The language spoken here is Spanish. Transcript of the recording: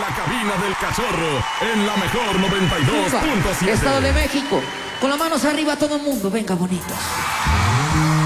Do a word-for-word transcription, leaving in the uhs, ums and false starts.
la cabina del Cachorro, en la mejor noventa y dos punto siete. Estado de México, con las manos arriba todo el mundo, venga bonitos.